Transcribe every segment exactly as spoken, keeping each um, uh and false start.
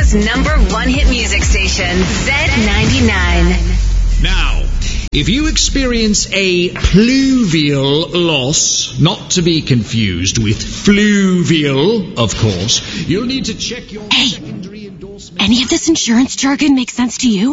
Toronto's number one hit music station, Z ninety-nine. Now, if you experience a pluvial loss, not to be confused with fluvial, of course, you'll need to check your hey, secondary endorsement. Any of this insurance jargon make sense to you?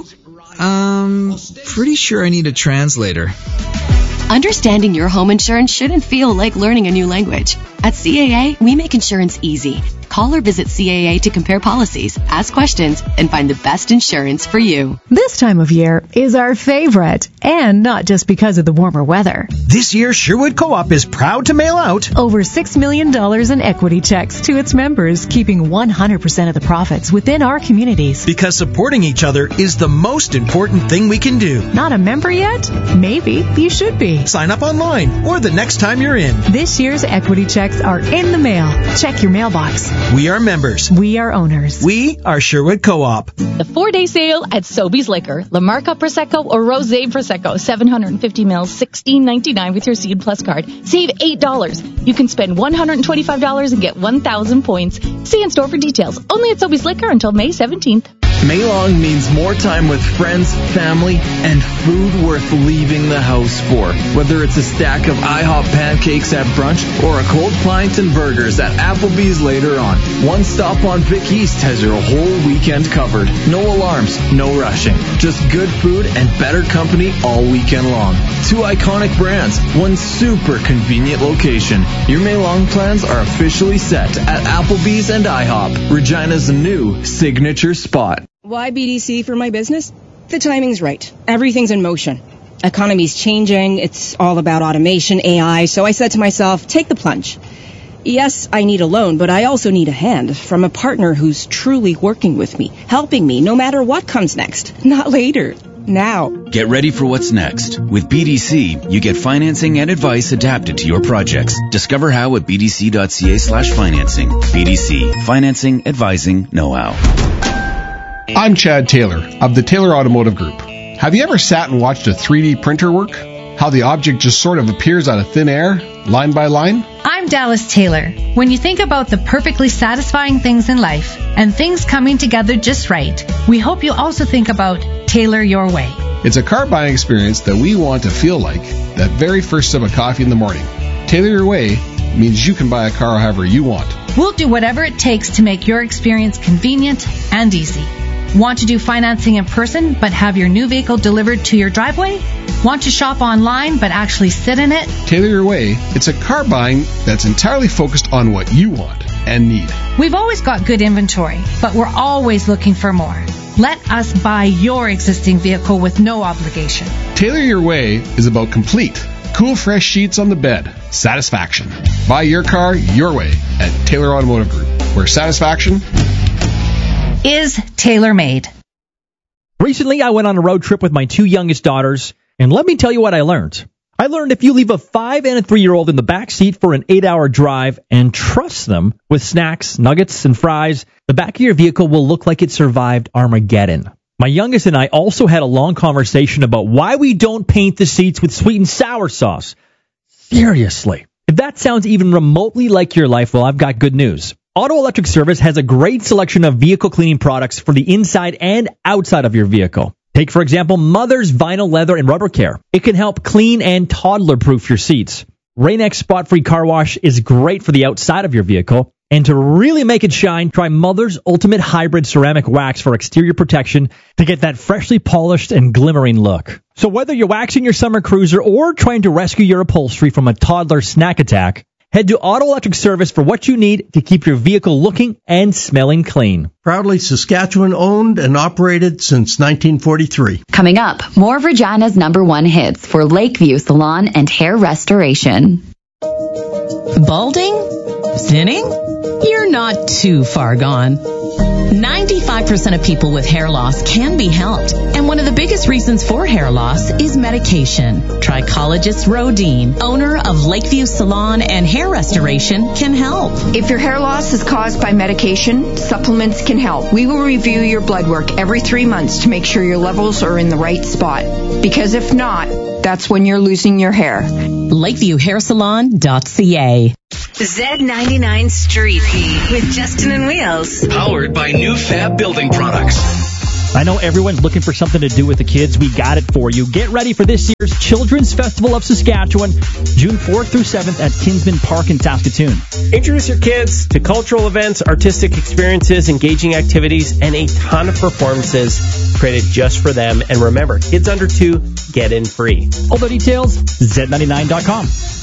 Um, pretty sure I need a translator. Understanding your home insurance shouldn't feel like learning a new language. At C A A, we make insurance easy. Call or visit C A A to compare policies, ask questions, and find the best insurance for you. This time of year is our favorite, and not just because of the warmer weather. This year, Sherwood Co-op is proud to mail out over six million dollars in equity checks to its members, keeping one hundred percent of the profits within our communities. Because supporting each other is the most important thing we can do. Not a member yet? Maybe you should be. Sign up online or the next time you're in. This year's equity checks are in the mail. Check your mailbox. We are members. We are owners. We are Sherwood Co-op. The four-day sale at Sobeys Liquor. La Marca Prosecco or Rosé Prosecco. seven hundred fifty mils, sixteen ninety-nine with your Seed Plus card. Save eight dollars. You can spend one hundred twenty-five dollars and get one thousand points. See in store for details. Only at Sobeys Liquor until May seventeenth. Maylong means more time with friends, family, and food worth leaving the house for. Whether it's a stack of IHOP pancakes at brunch or a cold pint and burgers at Applebee's later on, One Stop on Vic East has your whole weekend covered. No alarms, no rushing. Just good food and better company all weekend long. Two iconic brands, one super convenient location. Your Maylong plans are officially set at Applebee's and IHOP, Regina's new signature spot. Why B D C for my business? The timing's right. Everything's in motion. Economy's changing. It's all about automation, A I. So I said to myself, take the plunge. Yes, I need a loan, but I also need a hand from a partner who's truly working with me, helping me no matter what comes next. Not later. Now. Get ready for what's next. With B D C, you get financing and advice adapted to your projects. Discover how at bdc.ca slash financing. B D C. Financing, advising, know-how. I'm Chad Taylor of the Taylor Automotive Group. Have you ever sat and watched a three D printer work? How the object just sort of appears out of thin air, line by line? I'm Dallas Taylor. When you think about the perfectly satisfying things in life and things coming together just right, we hope you also think about Taylor Your Way. It's a car buying experience that we want to feel like that very first sip of coffee in the morning. Taylor Your Way means you can buy a car however you want. We'll do whatever it takes to make your experience convenient and easy. Want to do financing in person but have your new vehicle delivered to your driveway? Want to shop online but actually sit in it? Taylor Your Way, it's a car buying that's entirely focused on what you want and need. We've always got good inventory, but we're always looking for more. Let us buy your existing vehicle with no obligation. Taylor Your Way is about complete, cool, fresh sheets on the bed. Satisfaction. Buy your car your way at Taylor Automotive Group, where satisfaction is tailor-made. Recently, I went on a road trip with my two youngest daughters, and let me tell you what I learned. I learned if you leave a five and a three-year-old in the back seat for an eight-hour drive and trust them with snacks, nuggets, and fries, the back of your vehicle will look like it survived Armageddon. My youngest and I also had a long conversation about why we don't paint the seats with sweet and sour sauce. Seriously. If that sounds even remotely like your life, well, I've got good news. Auto Electric Service has a great selection of vehicle cleaning products for the inside and outside of your vehicle. Take, for example, Mother's Vinyl Leather and Rubber Care. It can help clean and toddler-proof your seats. Rain-X Spot-Free Car Wash is great for the outside of your vehicle. And to really make it shine, try Mother's Ultimate Hybrid Ceramic Wax for exterior protection to get that freshly polished and glimmering look. So whether you're waxing your summer cruiser or trying to rescue your upholstery from a toddler snack attack, head to Auto Electric Service for what you need to keep your vehicle looking and smelling clean. Proudly Saskatchewan owned and operated since nineteen forty-three. Coming up, more of Regina's number one hits for Lakeview Salon and Hair Restoration. Balding? Thinning? You're not too far gone. ninety-five percent of people with hair loss can be helped, and one of the biggest reasons for hair loss is medication. Trichologist Rodine, owner of Lakeview Salon and Hair Restoration, can help. If your hair loss is caused by medication, supplements can help. We will review your blood work every three months to make sure your levels are in the right spot. Because if not, That's when you're losing your hair. Lakeview Hair Salon dot C A. Z ninety-nine Street Feed with Justin and Wheels. Powered by New Fab Building Products. I know everyone's looking for something to do with the kids. We got it for you. Get ready for this year's Children's Festival of Saskatchewan, June fourth through seventh at Kinsman Park in Saskatoon. Introduce your kids to cultural events, artistic experiences, engaging activities, and a ton of performances created just for them. And remember, kids under two get in free. All the details, Z ninety-nine dot com.